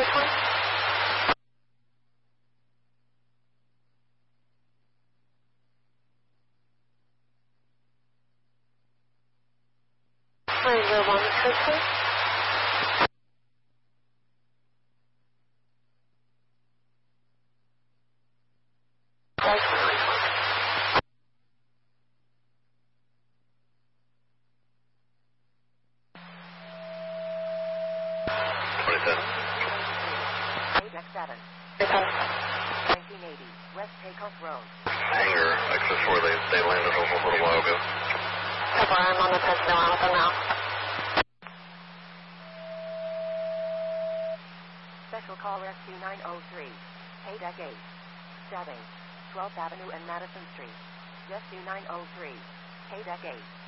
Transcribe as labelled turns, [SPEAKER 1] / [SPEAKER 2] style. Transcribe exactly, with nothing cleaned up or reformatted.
[SPEAKER 1] twenty. Ranger one sixty.
[SPEAKER 2] twenty-seven.
[SPEAKER 3] Apex seven. nineteen eighty, West Takeoff Road.
[SPEAKER 2] Hangar, access four, they, they landed a little, little while ago.
[SPEAKER 1] Cover, I'm on the touchdown line with them now.
[SPEAKER 3] Special call Rescue nine oh three. Paydeck eight. Stabbing. twelfth Avenue and Madison Street. Rescue nine oh three. Paydeck eight.